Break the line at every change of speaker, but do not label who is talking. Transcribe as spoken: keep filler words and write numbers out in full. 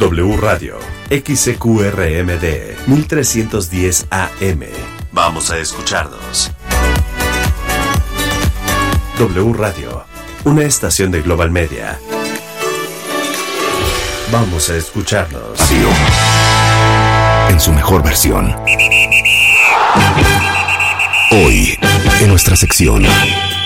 W Radio, X C Q R M D, mil trescientos diez A M. Vamos a escucharnos. W Radio, una estación de Global Media. Vamos a escucharnos.
Radio, en su mejor versión. Hoy, en nuestra sección